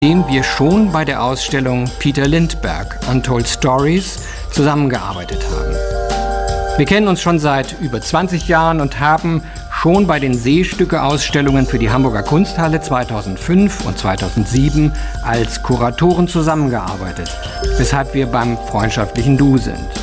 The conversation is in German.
dem wir schon bei der Ausstellung Peter Lindbergh Untold Stories zusammengearbeitet haben. Wir kennen uns schon seit über 20 Jahren und haben schon bei den Seestücke-Ausstellungen für die Hamburger Kunsthalle 2005 und 2007 als Kuratoren zusammengearbeitet, weshalb wir beim freundschaftlichen Du sind.